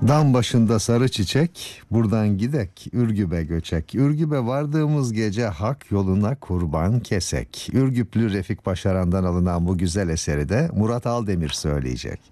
Dam başında sarı çiçek, buradan gidek, Ürgüp'e göçek. Ürgüp'e vardığımız gece hak yoluna kurban kesek. Ürgüplü Refik Başaran'dan alınan bu güzel eseri de Murat Aldemir söyleyecek.